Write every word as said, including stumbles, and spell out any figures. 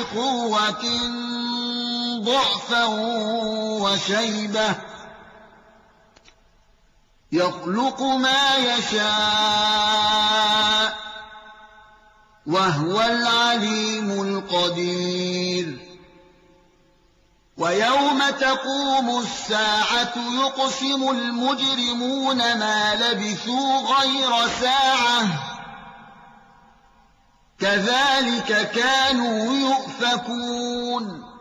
قوة ضعفا وشيبة يخلق ما يشاء وهو العليم القدير ويوم تقوم الساعة يقسم المجرمون ما لبثوا غير ساعة كذلك كانوا يؤفكون